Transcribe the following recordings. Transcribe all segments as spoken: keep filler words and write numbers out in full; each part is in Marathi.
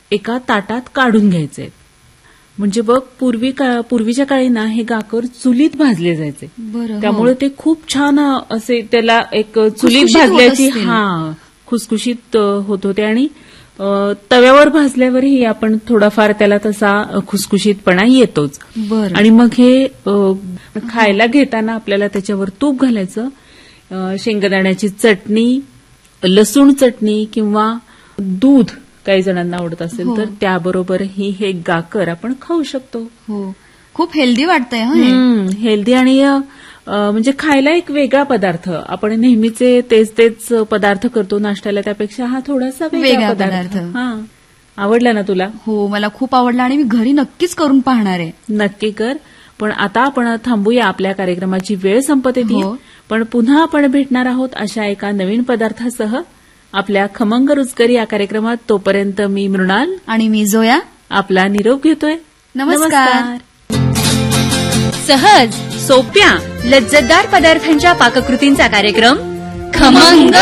एका ताटात काढून घ्यायचे. म्हणजे बघ पूर्वी पूर्वीच्या काळी ना हे गाकर चुलीत भाजले जायचे. त्यामुळे ते खूप छान असे त्याला एक चुलीत भाजल्याची हा खुसखुशीत होत होते आणि तव्यावर भाजल्यावरही आपण थोडाफार त्याला तसा खुसखुशीतपणा येतोच. आणि मग हे खायला घेताना आपल्याला त्याच्यावर तूप घालायचं, शेंगदाण्याची चटणी, लसूण चटणी किंवा दूध काही जणांना आवडत असेल तर त्याबरोबरही हे गाकर आपण खाऊ शकतो. हो, खूप हेल्दी वाटतंय. हेल्दी आणि म्हणजे खायला एक वेगळा पदार्थ. आपण नेहमीचे तेच तेच पदार्थ करतो नाश्त्याला, त्यापेक्षा हा थोडासा वेगळा पदार्थ. हा, आवडला ना तुला? हो, मला खूप आवडला आणि मी घरी नक्कीच करून पाहणार आहे. नक्की कर. पण आता आपण थांबूया, आपल्या कार्यक्रमाची वेळ संपत येते. पण पुन्हा आपण भेटणार आहोत अशा एका नवीन पदार्थासह आपल्या खमंग रुचकर या कार्यक्रमात. तोपर्यंत मी मृणाल आणि मी जोया आपला निरोप घेतोय. नमस्कार. सहज सोप्या लज्जतदार पदार्थांच्या पाककृतींचा कार्यक्रम खमंग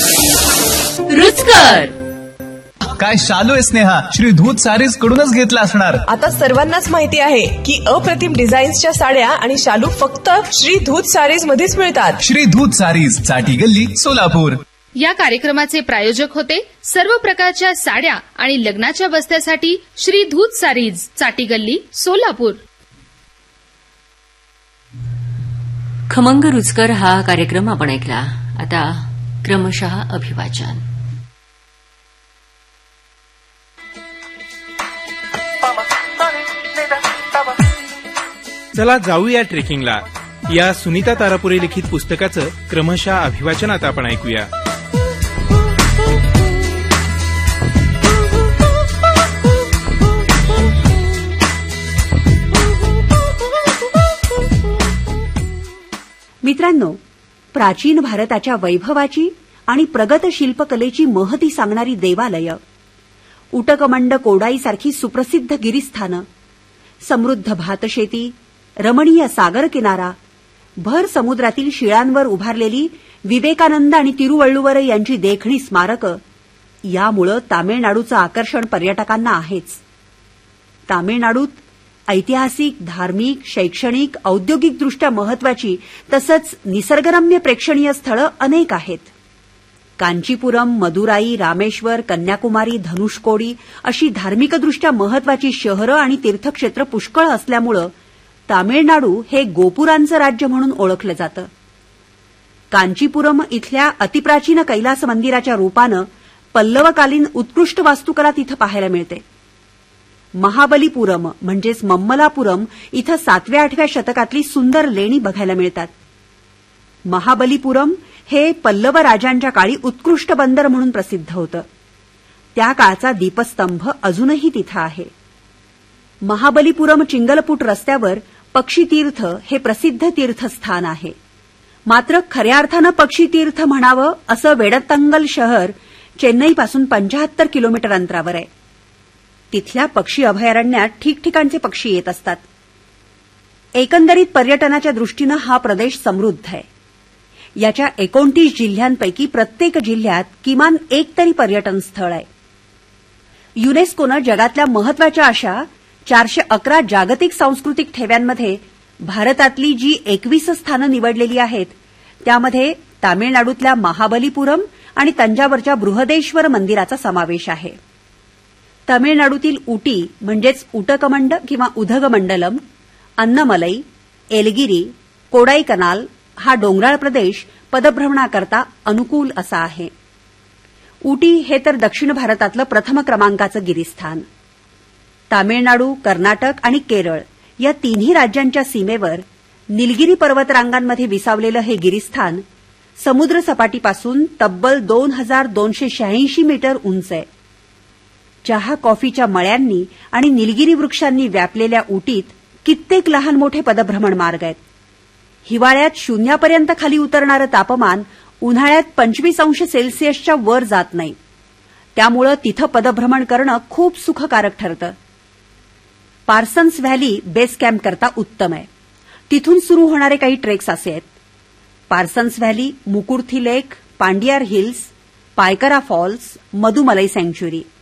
रुचकर. काय शालू आहे स्नेहा, श्री धूत सारीज कडूनच घेतला असणार. आता सर्वांनाच माहिती आहे की अप्रतिम डिझाईन्सच्या साड्या आणि शालू फक्त श्री धूत सारीज मध्येच मिळतात. श्री धूत सारीज, चाटी गल्ली, सोलापूर. या कार्यक्रमाचे प्रायोजक होते सर्व प्रकारच्या साड्या आणि लग्नाच्या बस्त्यासाठी श्री धूत सारीज, चाटी गल्ली, सोलापूर. खमंग रुचकर हा कार्यक्रम आपण ऐकला. आता क्रमशः अभिवाचन. चला जाऊया ट्रेकिंगला. या सुनीता तारापुरे लिखित पुस्तकाचं क्रमशः अभिवाचन आता आपण ऐकूया. मित्रांनो, प्राचीन भारताच्या वैभवाची आणि प्रगत शिल्पकलेची महती सांगणारी देवालय, उटकमंड कोडाईसारखी सुप्रसिद्ध गिरिस्थानं, समृद्ध भातशेती, रमणीय सागर किनारा, भर समुद्रातील शिळांवर उभारलेली विवेकानंद आणि तिरुवळ्ळुवर यांची देखणी स्मारकं, यामुळं तामिळनाडूचं आकर्षण पर्यटकांना आहेच. तामिळनाडूत ऐतिहासिक, धार्मिक, शैक्षणिक, औद्योगिकदृष्ट्या महत्वाची तसंच निसर्गरम्य प्रेक्षणीय स्थळं अनेक आहेत. कांचीपुरम, मदुराई, रामेश्वर, कन्याकुमारी, धनुषकोडी अशी धार्मिकदृष्ट्या महत्वाची शहरं आणि तीर्थक्षेत्र पुष्कळ असल्यामुळं तामिळनाडू हे गोपुरांचं राज्य म्हणून ओळखलं जातं. कांचीपुरम इथल्या अतिप्राचीन कैलास मंदिराच्या रूपानं पल्लवकालीन उत्कृष्ट वास्तुकला तिथं पाहायला मिळते. महाबलीपुरम म्हणजेच मम्मलापुरम इथं सातव्या आठव्या शतकातली सुंदर लेणी बघायला मिळतात. महाबलीपुरम हे पल्लव राजांच्या काळी उत्कृष्ट बंदर म्हणून प्रसिद्ध होतं. त्या काळचा दीपस्तंभ अजूनही तिथं आहे. महाबलीपुरम चिंगलपूट रस्त्यावर पक्षीतीर्थ हे प्रसिद्ध तीर्थस्थान आहे. मात्र खऱ्या अर्थानं पक्षीतीर्थ म्हणावं असं वेडत्तंगल शहर चेन्नईपासून पंचाहत्तर किलोमीटर अंतरावर आहे. तिथल्या पक्षी अभयारण्यात ठिकठिकाणचे पक्षी येत असतात. एकंदरीत पर्यटनाच्या दृष्टीनं हा प्रदेश समृद्ध आहे. याच्या एकोणतीस जिल्ह्यांपैकी प्रत्येक जिल्ह्यात किमान एक तरी पर्यटन स्थळ आहे. युनेस्कोनं जगातल्या महत्वाच्या अशा चारशे अकरा जागतिक सांस्कृतिक ठेव्यांमध्ये भारतातली जी एकवीस स्थानं निवडलेली आहेत त्यामध्ये तामिळनाडूतल्या महाबलीपुरम आणि तंजावरच्या बृहदेश्वर मंदिराचा समावेश आहे. तामिळनाडूतील उटी म्हणजेच उटकमंड किंवा उधगमंडलम, अन्नमलई, एलगिरी, कोडाईकनाल हा डोंगराळ प्रदेश पदभ्रमणाकरता अनुकूल असा आहे. उटी हे तर दक्षिण भारतातलं प्रथम क्रमांकाचं गिरिस्थान. तामिळनाडू, कर्नाटक आणि केरळ या तिन्ही राज्यांच्या सीमेवर निलगिरी पर्वतरांगांमध्ये विसावलेलं हे गिरिस्थान समुद्र सपाटीपासून तब्बल दोन हजार दोनशे शहाऐंशी मीटर उंच आहे. चहा कॉफीच्या मळ्यांनी आणि निलगिरी वृक्षांनी व्यापलेल्या उटीत कित्येक लहान मोठे पदभ्रमण मार्ग आहेत. हिवाळ्यात शून्यापर्यंत खाली उतरणारं तापमान उन्हाळ्यात पंचवीस अंश सेल्सिअसच्या वर जात नाही. त्यामुळं तिथं पदभ्रमण करणं खूप सुखकारक ठरतं. पार्सन्स व्हॅली बेस कॅम्प करता उत्तम आहे. तिथून सुरू होणारे काही ट्रेक्स असे आहेत: पार्सन्स व्हॅली, मुकुर्थी लेक, पांडियार हिल्स, पायकरा फॉल्स, मधुमलाई सँक्च्युरी.